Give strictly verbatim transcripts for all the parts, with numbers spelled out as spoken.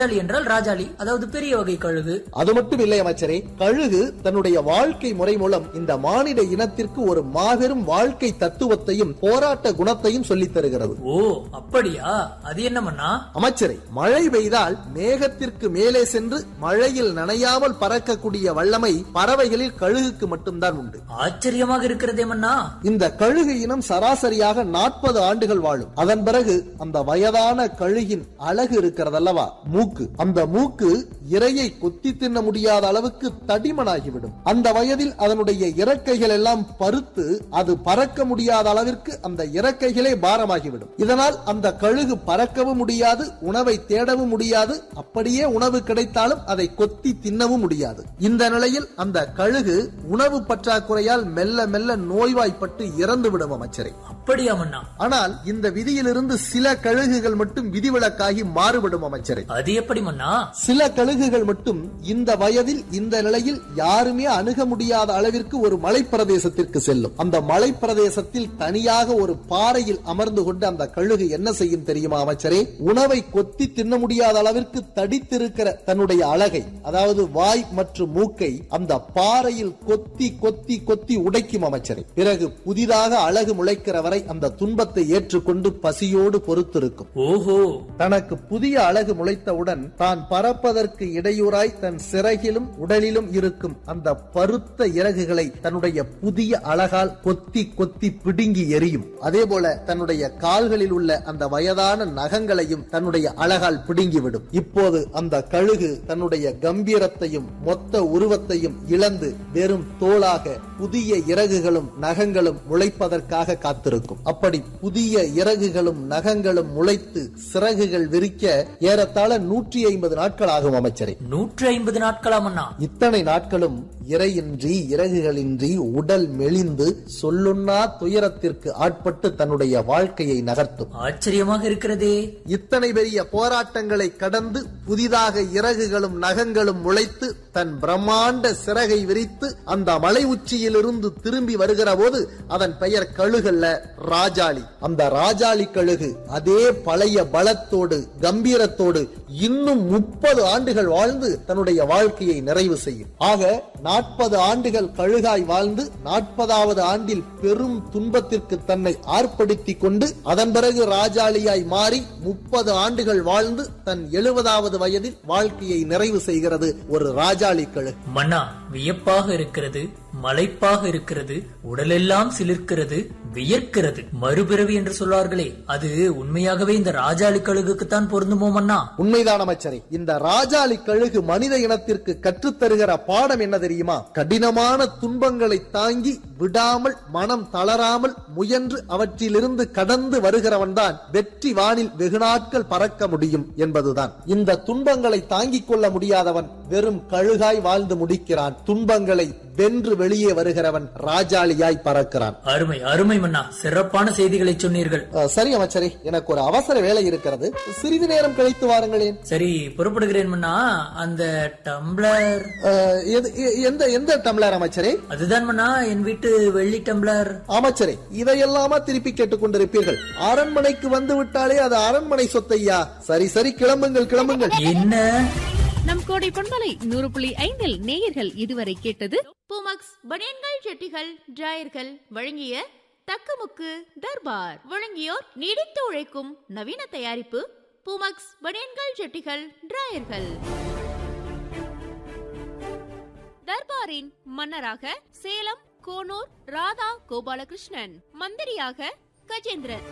என்றால் ராஜாளி, அதாவது பெரிய வகை கழுகு. அது மட்டும் இல்லை அமைச்சரே, கழுகு தன்னுடைய வாழ்க்கை முறை மூலம் இந்த மானிட இனத்திற்கு ஒரு மாபெரும் வாழ்க்கை தத்துவத்தையும் போராட்ட குணத்தையும் சொல்லித் தருகிறது. ஓ அப்படியா? அது என்ன மன்னா? அமைச்சரே, மழை பெய்தால் மேகத்திற்கு மேலே சென்று மழையில் நனையாமல் பறக்கக்கூடிய வல்லமை பறவைகளில் கழுகுக்கு மட்டும்தான் உண்டு. ஆச்சரியமாக இருக்கிறதே மன்னா. இந்த கழுகு இனம் சராசரியாக நாற்பது ஆண்டுகள் வாழும். அதன் பிறகு அந்த வயதான கழுகின் அழகு இருக்கிறதல்லவா, மூக்கு, அந்த மூக்கு இரையை கொத்தி தின்ன முடியாத அளவுக்கு தடிமனாகிவிடும். அந்த வயதில் அதனுடைய இறக்கைகள் எல்லாம் பருத்து அது பறக்க முடியாத அளவிற்கு அந்த இறக்கைகளே பாரமாகிவிடும். இதனால் அந்த கழுகு பறக்கவும் முடியாது, உணவை தேடவும் முடியாது, அப்படியே உணவு கிடைத்தாலும் அதை கொத்தி தின்னவும் முடியாது. இந்த நிலையில் அந்த கழுகு உணவு பற்றாக்குறையால் மெல்ல மெல்ல நோய்வாய்ப்பட்டு இறந்துவிடும் அமைச்சரே. அப்படியா மன்னா? ஆனால் இந்த விதியிலிருந்து சில கழுகுகள் மட்டும் விதிவிலக்காகி மாறுபடும் அமைச்சரே. அது எப்படி மன்னா? சில கழுகுகள் மட்டும் இந்த வயதில் இந்த நிலையில் யாருமே அணுக முடியாத அளவிற்கு ஒரு மலை பிரதேசத்திற்கு செல்லும். அந்த மலை பிரதேசத்தில் தனியாக ஒரு பாறையில் அமர்ந்து கொண்டு அந்த கழுகு என்ன செய்யும் தெரியுமா அமைச்சரே? உணவை கொத்தி தின்ன முடியாத அளவிற்கு தடித்திருக்கிற தன்னுடைய அழகை, அதாவது வாய் மற்றும் மூக்கை அந்த பாறையில் கொத்தி கொத்தி கொத்தி உடைக்கும் அமைச்சரே. பிறகு புதிதாக அழகு முளைக்கிற வரை அந்த துன்பத்தை ஏற்றுக்கொண்டு பசியோடு பொறுத்திருக்கும். ஓஹோ! தனக்கு புதிய அழகு முளைத்தவுடன் தான் பறப்பதற்கு இடையூறாய் தன் சிறகிலும் உடலிலும் இருக்கும் அந்த பருத்த இறகுகளை தன்னுடைய புதிய அழகால் கொத்தி கொத்தி பிடுங்கி எரியும். அதே போல தன்னுடைய கால்களில் உள்ள அந்த வயதான நகங்களையும் தன்னுடைய அழகால் பிடுங்கிவிடும். இப்போது அந்த கழுகு தன்னுடைய கம்பீரத்தையும் மொத்த உருவத்தையும் இழந்து வெறும் தோளாக புதிய இறகுகளும் நகங்களும் முளைப்பதற்காக காத்திருக்கும். அப்படி புதிய இறகுகளும் நகங்களும் முளைத்து சிறகுகள் விரிக்க ஏறத்தாழ நூற்றி ஐம்பது நாட்கள் ஆகும் அமைச்சரே. நூற்றி ஐம்பது நாட்களாமண்ணா? இத்தனை நாட்களும் இறையின்றி இறகுகளின்றி உடல் மெலிந்து சொல்லுண்ணா துயரத்திற்கு ஆட்பட்டு தன்னுடைய வாழ்க்கையை நகர்த்தும். ஆச்சரியமாக இருக்கிறதே. இத்தனை பெரிய போராட்டங்களை கடந்து புதிதாக இறகுகளும் நகங்களும் முளைத்து தன் பிரம்மாண்ட சிறகை விரித்து அந்த மலை உச்சியிலிருந்து திரும்பி வருகிற போது அதன் பெயர் கழுகல்ல, ராஜாளி. அந்த ராஜாளி கழுகு அதே பழைய பலத்தோடு கம்பீரத்தோடு இன்னும் முப்பது ஆண்டுகள் வாழ்ந்து தன்னுடைய வாழ்க்கையை நிறைவு செய்யும். ஆக நாற்பது ஆண்டுகள் கழுகாய் வாழ்ந்து நாற்பதாவது ஆண்டில் பெரும் துன்பத்திற்கு தன்னை ஆர்ப்படுத்திக் கொண்டு அதன் பிறகு ராஜாளியாய் மாறி முப்பது ஆண்டுகள் வாழ்ந்து தன் எழுபதாவது வயதில் வாழ்க்கையை நிறைவு செய்கிறது ஒரு ராஜாளி கழுகு. மன்னா, வியப்பாக இருக்கிறது, மலைப்பாக இருக்கிறது, உடலெல்லாம் சிலிர்க்கிறது, வியர்க்கிறது. மறுபிறவி என்று சொல்வார்களே, அது உண்மையாகவே இந்த ராஜாளி கழுகுக்குத்தான் பொருந்துமோ மன்னா? உண்மைதான் அமைச்சரே. இந்த ராஜாளி கழுகு மனித இனத்திற்கு கற்றுத்தருகிற பாடம் என்ன தெரியுமா? கடினமான துன்பங்களை தாங்கி விடாமல் மனம் தளராமல் முயன்று அவற்றிலிருந்து கடந்து வருகிறவன் தான் வெற்றி வானில் வெகு நாட்கள் பறக்க முடியும் என்பதுதான். இந்த துன்பங்களை தாங்கிக் கொள்ள முடியாதவன் வெறும் கழுகாய் வாழ்ந்து முடிக்கிறான். துன்பங்களை வென்று வெளியே வருகிறவன் ராஜாளியாய் பறக்கிறான். அருமை அருமை மன்னா, சிறப்பான செய்திகளை சொன்னீர்கள். சரி அமைச்சரே, எனக்கு ஒரு அவசர வேலை இருக்கிறது, சிறிது நேரம் கழித்து வாருங்களேன். சரி, புறப்படுகிறேன் மன்னா. அந்த டம்ளர் எந்த எந்த டம்ளர் அமைச்சரே? அதுதான் மன்னா, என் வீட்டு வெள்ளி டம்ளர். அமைச்சரே, இதையெல்லாமா திருப்பி கேட்டுக் கொண்டிருப்பீர்கள்? அரண்மனைக்கு வந்து விட்டாலே அது அரண்மனை சொத்தையா? சரி சரி, கிளம்புங்கள் கிளம்புங்கள். என்ன? நம் கோடை பொன்மலை நூறு புள்ளி ஐந்தில் நேயர்கள் இதுவரை கேட்டது பூமக்ஸ் பனியன்கள், ஜட்டிகள், டிராயர்கள் வழங்கிய தக்கமுக்கு தர்பார். வழங்கியோர் நீடித்து உழைக்கும் நவீன தயாரிப்பு பூமக்ஸ் பனியன்கள், ஜட்டிகள், டிராயர்கள். தர்பாரின் மன்னராக சேலம் கோனூர் ராதா கோபாலகிருஷ்ணன், மந்திரியாக கஜேந்திரன்.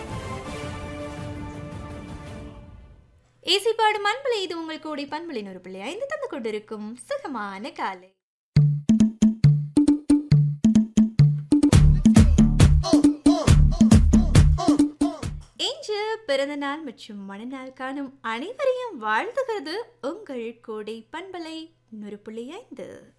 ஏசி பாடு மண்பலை, இது உங்கள் கோடி பண்பலை நூறு புள்ளி ஐந்து தந்து கொண்டிருக்கும் சுகமான காலை. இன்று பிறந்த நாள் மற்றும் மனநாள் காணும் அனைவரையும் வாழ்த்துகிறது உங்கள் கோடை பண்பலை நூறு புள்ளி ஐந்து.